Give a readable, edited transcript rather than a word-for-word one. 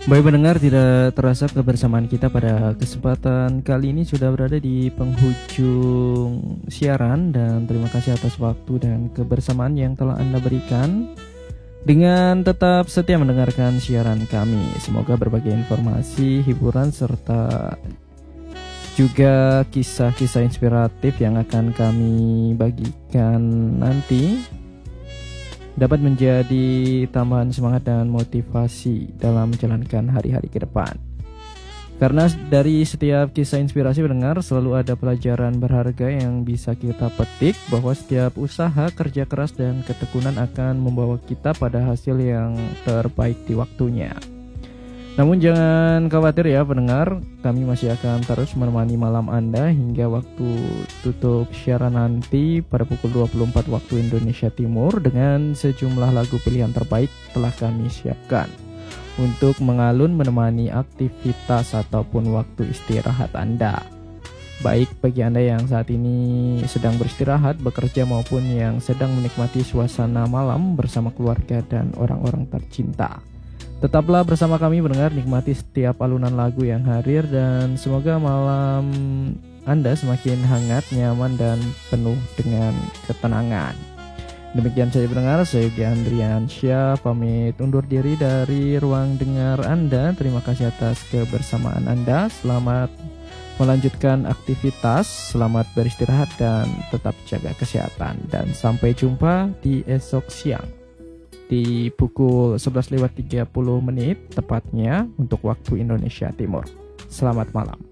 Baik pendengar, tidak terasa kebersamaan kita pada kesempatan kali ini sudah berada di penghujung siaran, dan terima kasih atas waktu dan kebersamaan yang telah Anda berikan dengan tetap setia mendengarkan siaran kami. Semoga berbagai informasi, hiburan, serta juga kisah-kisah inspiratif yang akan kami bagikan nanti dapat menjadi tambahan semangat dan motivasi dalam menjalankan hari-hari ke depan. Karena dari setiap kisah inspirasi pendengar selalu ada pelajaran berharga yang bisa kita petik, bahwa setiap usaha, kerja keras, dan ketekunan akan membawa kita pada hasil yang terbaik di waktunya. Namun jangan khawatir ya pendengar, kami masih akan terus menemani malam Anda hingga waktu tutup siaran nanti pada pukul 24 waktu Indonesia Timur, dengan sejumlah lagu pilihan terbaik telah kami siapkan untuk mengalun menemani aktivitas ataupun waktu istirahat Anda. Baik bagi Anda yang saat ini sedang beristirahat, bekerja, maupun yang sedang menikmati suasana malam bersama keluarga dan orang-orang tercinta. Tetaplah bersama kami mendengar, nikmati setiap alunan lagu yang hadir, dan semoga malam Anda semakin hangat, nyaman, dan penuh dengan ketenangan. Demikian saja pendengar, saya Yogi Andriansyah pamit undur diri dari ruang dengar Anda. Terima kasih atas kebersamaan Anda. Selamat melanjutkan aktivitas, selamat beristirahat, dan tetap jaga kesehatan. Dan sampai jumpa di esok siang di pukul 11:30 tepatnya untuk waktu Indonesia Timur. Selamat malam.